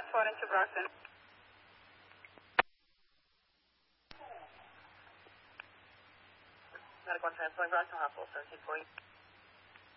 transport into Brockton. Medical transport, Brockton Hospital, 1740.